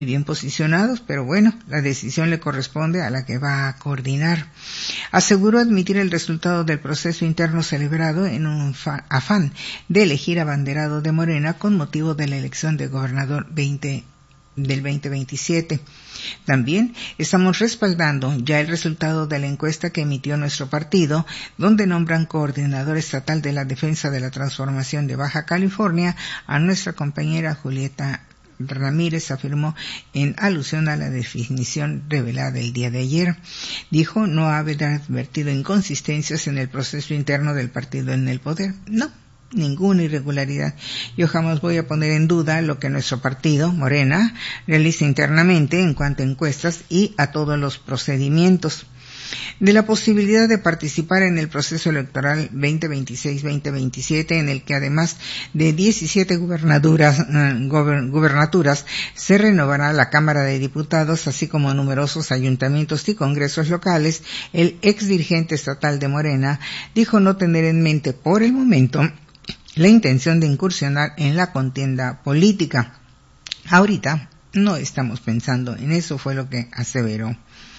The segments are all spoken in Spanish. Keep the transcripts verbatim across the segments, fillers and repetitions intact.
bien posicionados, pero bueno, la decisión le corresponde a la que va a coordinar. Aseguró admitir el resultado del proceso interno celebrado en un afán de elegir abanderado de Morena con motivo de la elección de gobernador veinte del veinte veintisiete. También estamos respaldando ya el resultado de la encuesta que emitió nuestro partido, donde nombran coordinador estatal de la defensa de la transformación de Baja California a nuestra compañera Julieta Ramírez, afirmó en alusión a la definición revelada el día de ayer. Dijo no haber advertido inconsistencias en el proceso interno del partido en el poder. No, ninguna irregularidad. Yo jamás voy a poner en duda lo que nuestro partido, Morena, realiza internamente en cuanto a encuestas y a todos los procedimientos. De la posibilidad de participar en el proceso electoral veinte veintiséis veinte veintisiete, en el que además de diecisiete gubernaturas, gubernaturas se renovará la Cámara de Diputados, así como numerosos ayuntamientos y congresos locales, el ex dirigente estatal de Morena dijo no tener en mente por el momento la intención de incursionar en la contienda política. Ahorita no estamos pensando en eso, fue lo que aseveró.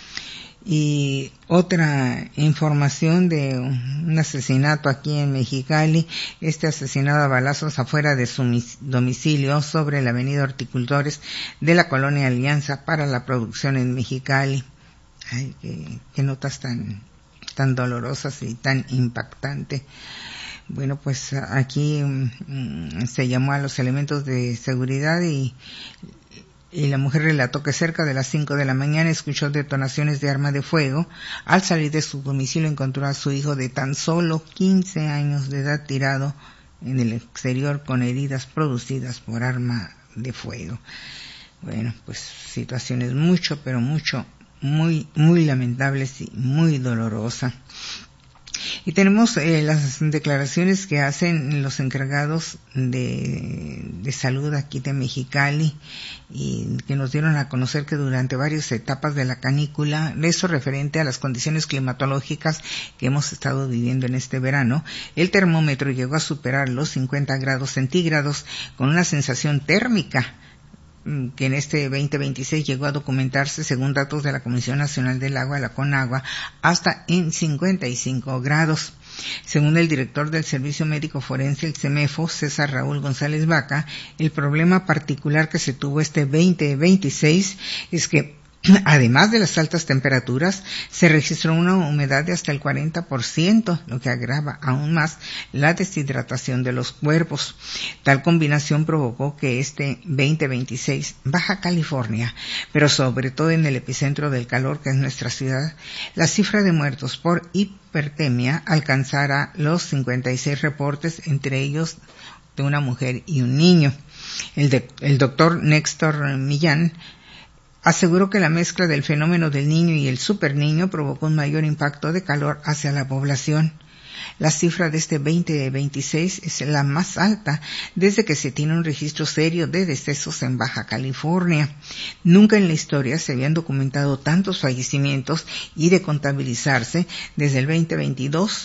Y otra información de un asesinato aquí en Mexicali, este asesinado a balazos afuera de su domicilio sobre la avenida Horticultores de la colonia Alianza para la producción en Mexicali. Ay, qué, qué notas tan, tan dolorosas y tan impactantes. Bueno, pues aquí mmm, se llamó a los elementos de seguridad y Y la mujer relató que cerca de las cinco de la mañana escuchó detonaciones de arma de fuego. Al salir de su domicilio encontró a su hijo de tan solo quince años de edad tirado en el exterior con heridas producidas por arma de fuego. Bueno, pues situaciones mucho, pero mucho, muy, muy lamentables y muy dolorosas. Y tenemos eh, las declaraciones que hacen los encargados de, de salud aquí de Mexicali y que nos dieron a conocer que durante varias etapas de la canícula, eso referente a las condiciones climatológicas que hemos estado viviendo en este verano, el termómetro llegó a superar los cincuenta grados centígrados con una sensación térmica que en este veinte veintiséis llegó a documentarse, según datos de la Comisión Nacional del Agua, la CONAGUA, hasta en cincuenta y cinco grados. Según el director del Servicio Médico Forense, el CEMEFO, César Raúl González Vaca, el problema particular que se tuvo este veinte veintiséis es que además de las altas temperaturas, se registró una humedad de hasta el cuarenta por ciento, lo que agrava aún más la deshidratación de los cuerpos. Tal combinación provocó que este veinte veintiséis, Baja California, pero sobre todo en el epicentro del calor que es nuestra ciudad, la cifra de muertos por hipertermia alcanzara los cincuenta y seis reportes, entre ellos de una mujer y un niño. El, de, el doctor Néstor Millán aseguró que la mezcla del fenómeno del niño y el superniño provocó un mayor impacto de calor hacia la población. La cifra de este veinte veintiséis es la más alta desde que se tiene un registro serio de decesos en Baja California. Nunca en la historia se habían documentado tantos fallecimientos y de contabilizarse desde el veinte veintidós.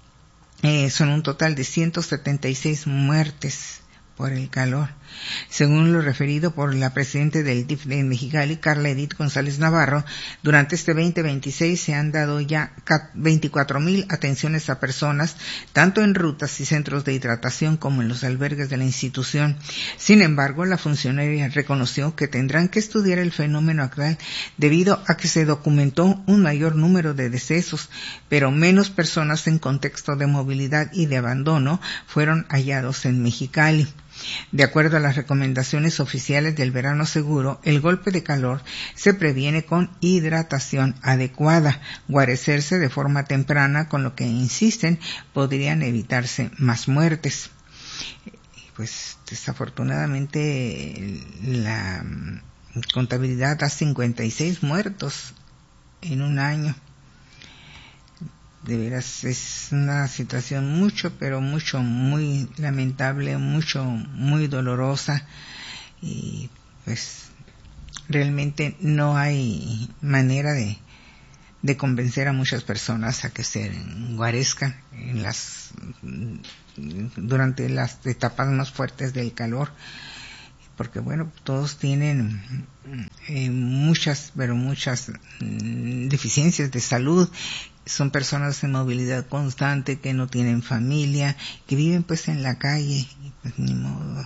Eh, son un total de ciento setenta y seis muertes por el calor. Según lo referido por la presidenta del D I F de Mexicali, Carla Edith González Navarro, durante este veinte veintiséis se han dado ya veinticuatro mil atenciones a personas, tanto en rutas y centros de hidratación como en los albergues de la institución. Sin embargo, la funcionaria reconoció que tendrán que estudiar el fenómeno actual debido a que se documentó un mayor número de decesos, pero menos personas en contexto de movilidad y de abandono fueron hallados en Mexicali. De acuerdo a las recomendaciones oficiales del verano seguro, el golpe de calor se previene con hidratación adecuada, guarecerse de forma temprana, con lo que insisten podrían evitarse más muertes. Pues desafortunadamente la contabilidad da cincuenta y seis muertos en un año. De veras es una situación mucho, pero mucho, muy lamentable, mucho, muy dolorosa y pues realmente no hay manera de, de convencer a muchas personas a que se guarezcan en las, durante las etapas más fuertes del calor. porque bueno, todos tienen eh, muchas, pero muchas mm, deficiencias de salud. Son personas en movilidad constante, que no tienen familia, que viven pues en la calle, y pues ni modo.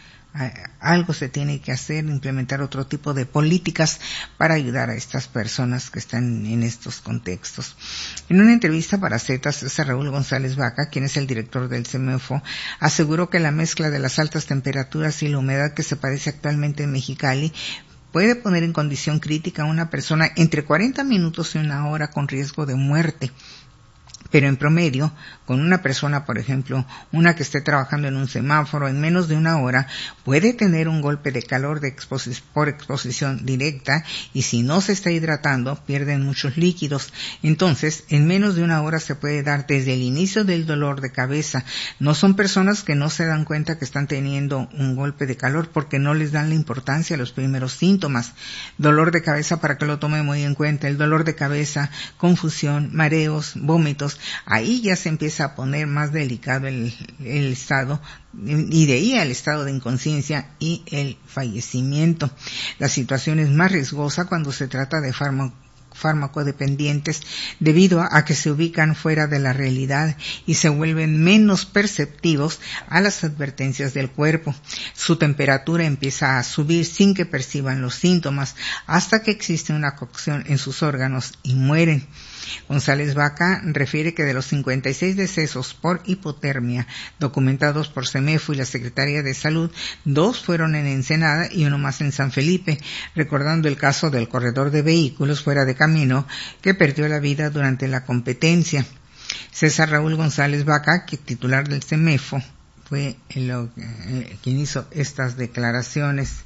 Algo se tiene que hacer, implementar otro tipo de políticas para ayudar a estas personas que están en estos contextos. En una entrevista para Z, César Raúl González Vaca, quien es el director del CEMEFO, aseguró que la mezcla de las altas temperaturas y la humedad que se padece actualmente en Mexicali puede poner en condición crítica a una persona entre cuarenta minutos y una hora con riesgo de muerte. Pero en promedio, con una persona, por ejemplo, una que esté trabajando en un semáforo en menos de una hora, puede tener un golpe de calor de exposi- por exposición directa, y si no se está hidratando, pierden muchos líquidos. Entonces, en menos de una hora se puede dar desde el inicio del dolor de cabeza. No son personas que no se dan cuenta que están teniendo un golpe de calor porque no les dan la importancia a los primeros síntomas. Dolor de cabeza, para que lo tome muy en cuenta, el dolor de cabeza, confusión, mareos, vómitos. Ahí ya se empieza a poner más delicado el, el estado, y de ahí al estado de inconsciencia y el fallecimiento. La situación es más riesgosa cuando se trata de fármacos fármacodependientes, debido a que se ubican fuera de la realidad y se vuelven menos perceptivos a las advertencias del cuerpo. Su temperatura empieza a subir sin que perciban los síntomas, hasta que existe una cocción en sus órganos y mueren. González Vaca refiere que de los cincuenta y seis decesos por hipotermia documentados por CEMEFO y la Secretaría de Salud, dos fueron en Ensenada y uno más en San Felipe, recordando el caso del corredor de vehículos fuera de camino que perdió la vida durante la competencia. César Raúl González Vaca, que titular del CEMEFO, fue el, el, quien hizo estas declaraciones,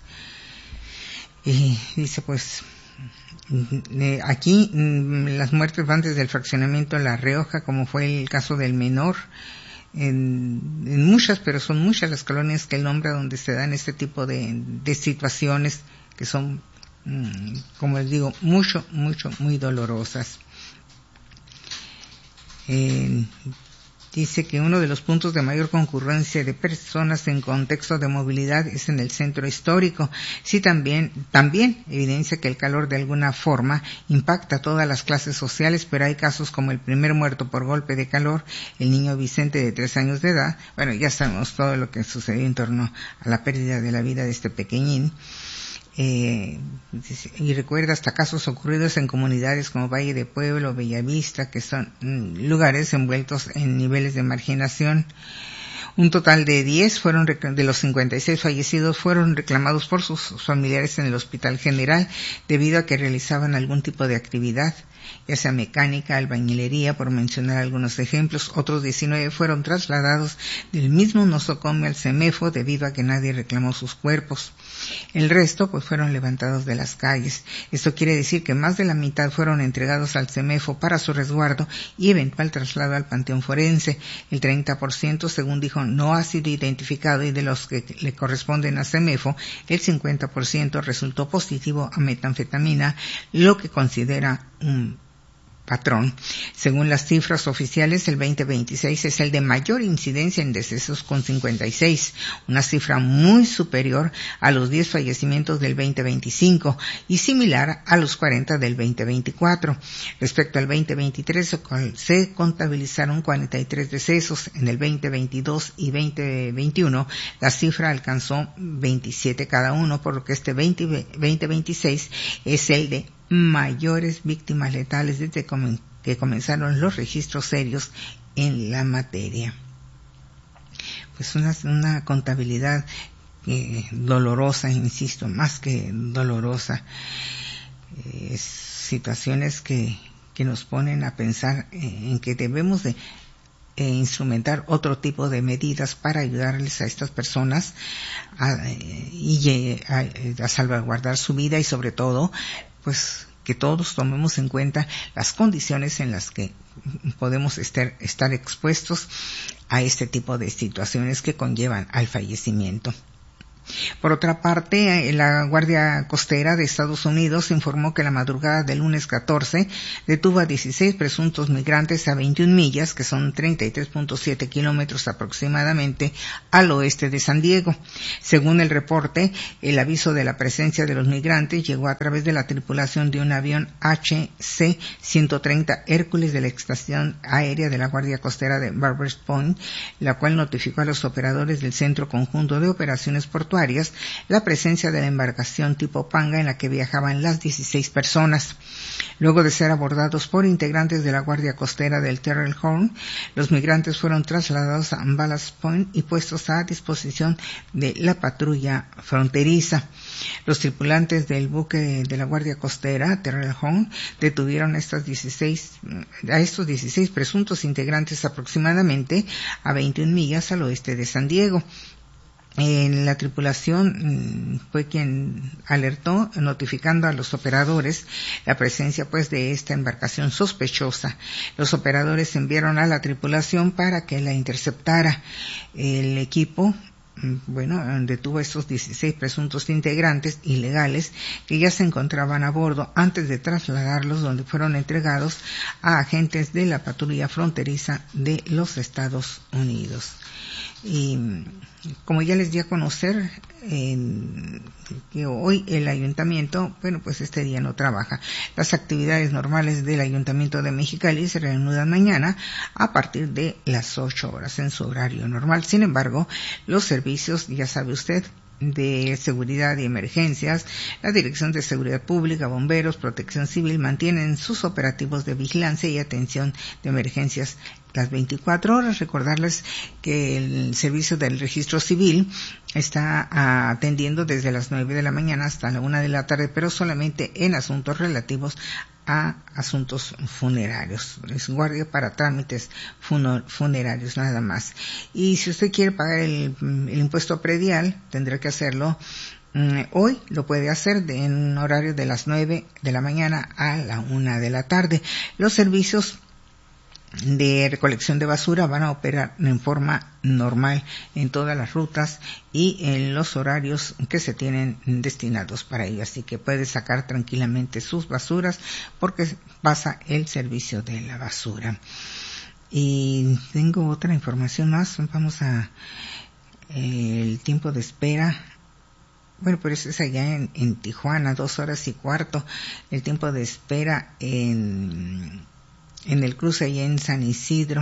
y dice pues... Aquí las muertes van desde el fraccionamiento de La Rioja, como fue el caso del menor, en, en muchas, pero son muchas las colonias que él nombra donde se dan este tipo de, de situaciones que son, como les digo, mucho, mucho, muy dolorosas. Eh, Dice que uno de los puntos de mayor concurrencia de personas en contexto de movilidad es en el centro histórico. Sí, también, también evidencia que el calor de alguna forma impacta a todas las clases sociales, pero hay casos como el primer muerto por golpe de calor, el niño Vicente de tres años de edad. Bueno, ya sabemos todo lo que sucedió en torno a la pérdida de la vida de este pequeñín. Eh, y recuerda hasta casos ocurridos en comunidades como Valle de Pueblo, Bellavista, que son mm, lugares envueltos en niveles de marginación. Un total de diez fueron de los cincuenta y seis fallecidos fueron reclamados por sus familiares en el Hospital General debido a que realizaban algún tipo de actividad, ya sea mecánica, albañilería, por mencionar algunos ejemplos. Otros diecinueve fueron trasladados del mismo nosocomio al CEMEFO debido a que nadie reclamó sus cuerpos. El resto pues fueron levantados de las calles. Esto quiere decir que más de la mitad fueron entregados al CEMEFO para su resguardo y eventual traslado al panteón forense. El treinta por ciento, según dijo, no ha sido identificado, y de los que le corresponden a CEMEFO, el cincuenta por ciento resultó positivo a metanfetamina, lo que considera un patrón. Según las cifras oficiales, el veinte veintiséis es el de mayor incidencia en decesos con cincuenta y seis, una cifra muy superior a los diez fallecimientos del veinte veinticinco y similar a los cuarenta del veinte veinticuatro. Respecto al veinte veintitrés, se contabilizaron cuarenta y tres decesos. En el veinte veintidós y veinte veintiuno, la cifra alcanzó veintisiete cada uno, por lo que este veinte veintiséis es el de mayores víctimas letales desde que comenzaron los registros serios en la materia. Pues una, una contabilidad eh, dolorosa, insisto, más que dolorosa. Eh, situaciones que, que nos ponen a pensar en que debemos de E instrumentar otro tipo de medidas para ayudarles a estas personas a, y a, a salvaguardar su vida, y sobre todo pues que todos tomemos en cuenta las condiciones en las que podemos estar, estar expuestos a este tipo de situaciones que conllevan al fallecimiento. Por otra parte, la Guardia Costera de Estados Unidos informó que la madrugada del lunes catorce detuvo a dieciséis presuntos migrantes a veintiuna millas, que son treinta y tres punto siete kilómetros aproximadamente, al oeste de San Diego. Según el reporte, el aviso de la presencia de los migrantes llegó a través de la tripulación de un avión H C ciento treinta Hércules de la estación aérea de la Guardia Costera de Barbers Point, la cual notificó a los operadores del Centro Conjunto de Operaciones Portuarias la presencia de la embarcación tipo Panga en la que viajaban las dieciséis personas. Luego de ser abordados por integrantes de la Guardia Costera del Terrell Horn, los migrantes fueron trasladados a Ballast Point y puestos a disposición de la patrulla fronteriza. Los tripulantes del buque de la Guardia Costera, Terrell Horn, detuvieron a, estas dieciséis, a estos dieciséis presuntos integrantes aproximadamente a veintiuna millas al oeste de San Diego. En la tripulación fue quien alertó, notificando a los operadores la presencia pues de esta embarcación sospechosa. Los operadores enviaron a la tripulación para que la interceptara. El equipo, bueno, detuvo a estos dieciséis presuntos integrantes ilegales que ya se encontraban a bordo antes de trasladarlos, donde fueron entregados a agentes de la patrulla fronteriza de los Estados Unidos. Y como ya les di a conocer, eh, que hoy el ayuntamiento, bueno, pues este día no trabaja. Las actividades normales del Ayuntamiento de Mexicali se reanudan mañana a partir de las ocho horas en su horario normal. Sin embargo, los servicios, ya sabe usted, de seguridad y emergencias, la Dirección de Seguridad Pública, Bomberos, Protección Civil mantienen sus operativos de vigilancia y atención de emergencias las veinticuatro horas. Recordarles que el Servicio del Registro Civil está atendiendo desde las nueve de la mañana hasta la una de la tarde, pero solamente en asuntos relativos a asuntos funerarios. Es guardia para trámites funerarios nada más. Y si usted quiere pagar el, el impuesto predial, tendrá que hacerlo mm, hoy. Lo puede hacer de, en un horario de las nueve de la mañana a la una de la tarde. Los servicios de recolección de basura van a operar en forma normal en todas las rutas y en los horarios que se tienen destinados para ello, así que puede sacar tranquilamente sus basuras porque pasa el servicio de la basura. Y tengo otra información más. Vamos a eh, el tiempo de espera. Bueno, pero eso es allá en, en Tijuana, dos horas y cuarto. El tiempo de espera en en el cruce allá en San Isidro,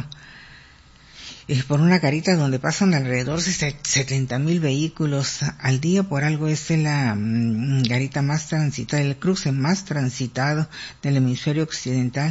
eh, por una garita donde pasan alrededor de setenta mil vehículos al día. Por algo es la mm, garita más transitada, el cruce más transitado del hemisferio occidental.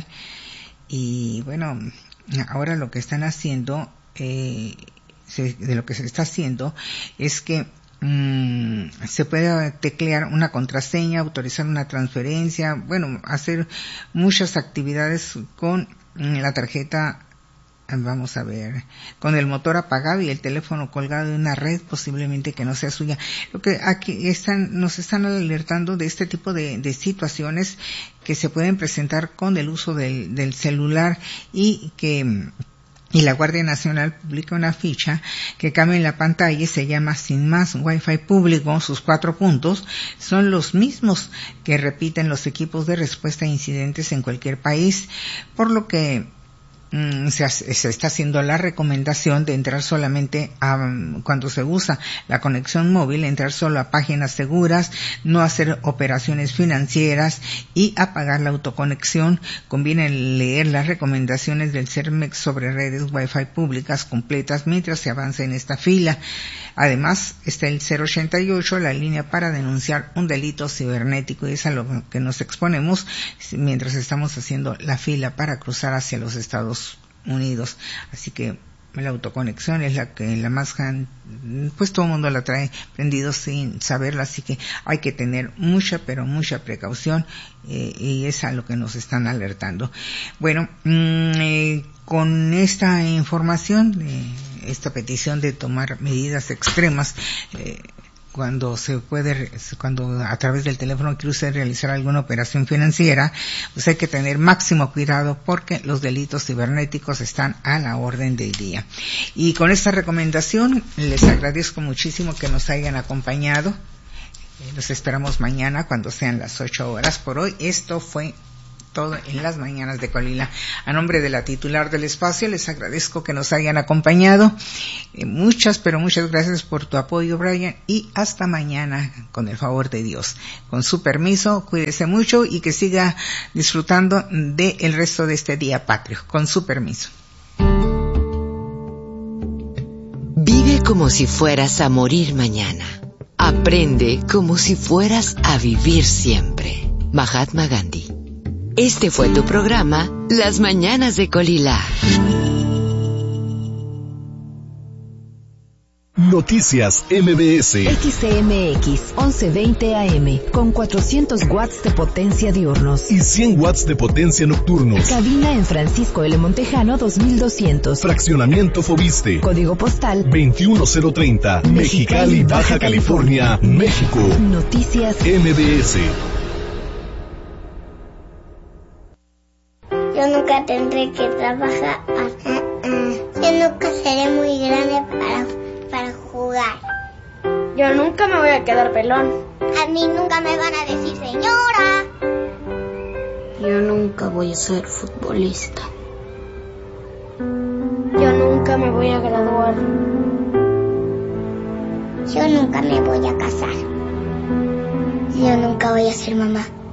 Y bueno, ahora lo que están haciendo, eh, se, de lo que se está haciendo es que Mm, se puede teclear una contraseña, autorizar una transferencia, bueno, hacer muchas actividades con la tarjeta, vamos a ver, con el motor apagado y el teléfono colgado de una red posiblemente que no sea suya. Lo que aquí están, nos están alertando de este tipo de, de situaciones que se pueden presentar con el uso del, del celular y que Y la Guardia Nacional publica una ficha que cambia en la pantalla y se llama Sin Más Wi-Fi Público. Sus cuatro puntos son los mismos que repiten los equipos de respuesta a incidentes en cualquier país, por lo que mm, se, se está haciendo la recomendación de entrar solamente a, cuando se usa la conexión móvil, entrar solo a páginas seguras, no hacer operaciones financieras y apagar la autoconexión. Conviene leer las recomendaciones del CERMEX sobre redes Wi-Fi públicas completas mientras se avanza en esta fila. Además, está el cero ochenta y ocho, la línea para denunciar un delito cibernético, y es a lo que nos exponemos mientras estamos haciendo la fila para cruzar hacia los Estados Unidos. Así que la autoconexión es la que la más, pues todo el mundo la trae prendido sin saberla, así que hay que tener mucha, pero mucha precaución, eh, y es a lo que nos están alertando. Bueno, mmm, eh, con esta información, eh, esta petición de tomar medidas extremas, eh, cuando se puede, cuando a través del teléfono quiere usted realizar alguna operación financiera, pues hay que tener máximo cuidado porque los delitos cibernéticos están a la orden del día. Y con esta recomendación les agradezco muchísimo que nos hayan acompañado. Los esperamos mañana cuando sean las ocho horas. Por hoy esto fue todo en las mañanas de Colila. A nombre de la titular del espacio les agradezco que nos hayan acompañado. Eh, muchas, pero muchas gracias por tu apoyo, Brian, y hasta mañana con el favor de Dios. Con su permiso, cuídese mucho y que siga disfrutando del resto de este día patrio. Con su permiso. Vive como si fueras a morir mañana. Aprende como si fueras a vivir siempre. Mahatma Gandhi. Este fue tu programa, Las Mañanas de Colila. Noticias M B S. X C M X once veinte A M con cuatrocientos watts de potencia diurnos y cien watts de potencia nocturnos. Cabina en Francisco L. Montejano dos mil doscientos. Fraccionamiento Fobiste. Código postal veintiuno cero treinta. Mexicali, Baja California, México. Noticias M B S. Yo nunca tendré que trabajar. Yo nunca seré muy grande para, para jugar. Yo nunca me voy a quedar pelón. A mí nunca me van a decir señora. Yo nunca voy a ser futbolista. Yo nunca me voy a graduar. Yo nunca me voy a casar. Yo nunca voy a ser mamá.